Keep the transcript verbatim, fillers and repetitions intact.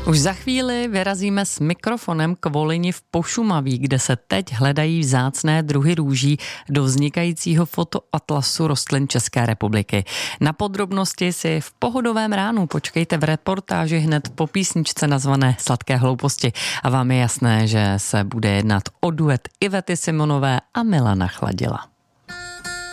Už za chvíli vyrazíme s mikrofonem k Volyni v Pošumaví, kde se teď hledají vzácné druhy růží do vznikajícího fotoatlasu rostlin České republiky. Na podrobnosti si v pohodovém ránu počkejte v reportáži hned po písničce nazvané Sladké hlouposti. A vám je jasné, že se bude jednat o duet Ivety Simonové a Milana Chladila.